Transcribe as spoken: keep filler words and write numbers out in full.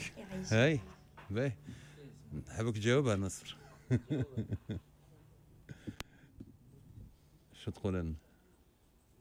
يعيشك. هاي باهي، حابك تجاوبها نصر. شو تقولن؟